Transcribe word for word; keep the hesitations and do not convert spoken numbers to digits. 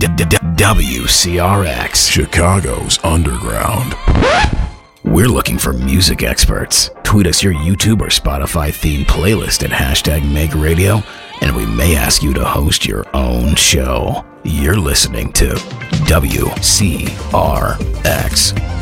W C R X, Chicago's Underground. We're looking for music experts. Tweet us your YouTube or Spotify themed playlist at hashtag Make Radio, and we may ask you to host your own show. You're listening to W C R X.